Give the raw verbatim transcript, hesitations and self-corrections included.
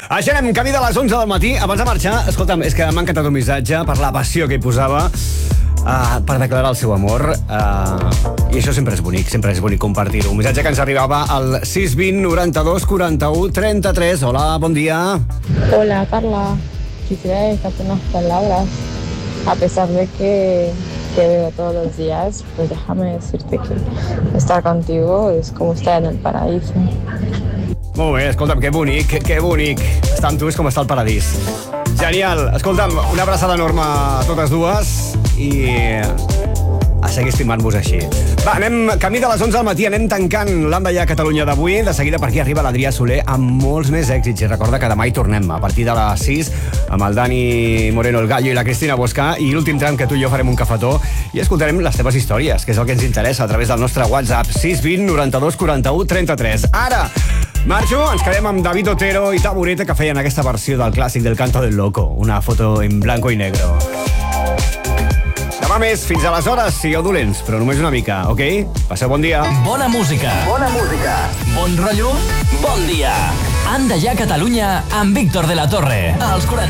Així anem, camí de les onze del matí. Abans de marxar, escolta'm, és que m'ha encantat un missatge per la passió que hi posava uh, per declarar el seu amor. Uh, I això sempre és bonic, sempre és bonic compartir-ho. Un missatge que ens arribava al sis vint noranta-dos quaranta-u trenta-tres. Hola, bon dia. Hola, Carla. Quisiera dedicarte unas palabras. A pesar de que te veo todos los días, pues déjame decirte que estar contigo es como estar en el paraíso. Molt bé, escolta'm, que bonic, que, que bonic. Estar amb tu és com estar al paradís. Genial. Escolta'm, una abraçada enorme a totes dues i a seguir estimant-vos així. Va, anem camí de les onze del matí, anem tancant l'Anda ja Catalunya d'avui. De seguida per aquí arriba l'Adrià Soler amb molts més èxits. I recorda que demà hi tornem a partir de les sis amb el Dani Moreno, el Gallo i la Cristina Boscà, i l'últim tram que tu i jo farem un cafetó i escoltarem les teves històries, que és el que ens interessa, a través del nostre WhatsApp sis vint noranta-dos quaranta-u trenta-tres. Ara marxo, ens quedem amb David Otero i Taburete, que feien aquesta versió del clàssic del Canto del Loco, una foto en blanco i negro. Demà més, fins aleshores, sigueu dolents, però només una mica, ok? Passeu bon dia. Bona música. Bona música. Bon rotllo. Bon dia. Anda ja Catalunya amb Víctor de la Torre. Als quaranta